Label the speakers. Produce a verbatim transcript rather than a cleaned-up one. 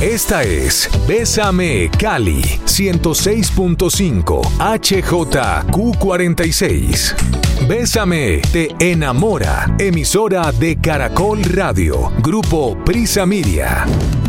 Speaker 1: Esta es Bésame Cali ciento seis punto cinco H J Q cuarenta y seis. Bésame te enamora. Emisora de Caracol Radio. Grupo Prisa Media.